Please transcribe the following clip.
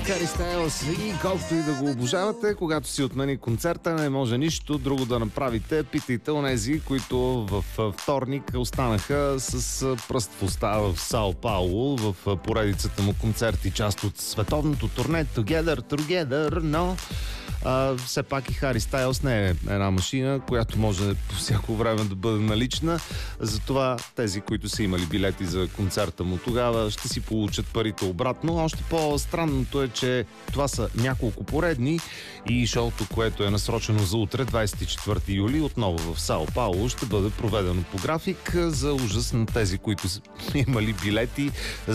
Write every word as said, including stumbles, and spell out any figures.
Хари Стайлс и колкото и да го обожавате, когато си отмени концерта, не може нищо друго да направите. Питайте онези, които в вторник останаха с пръст в уста в Сао Пауло в поредицата му концерти, част от световното турне Together, Together, но а, все пак и Хари Стайлс не е една машина, която може по всяко време да бъде налична. Затова тези, които са имали билети за концерта му тогава, ще си получат парите обратно. Още по-странното е, че това са няколко поредни и шоуто, което е насрочено за утре, двадесет и четвърти юли, отново в Сао Пауло, ще бъде проведено по график за ужас на тези, които са имали билети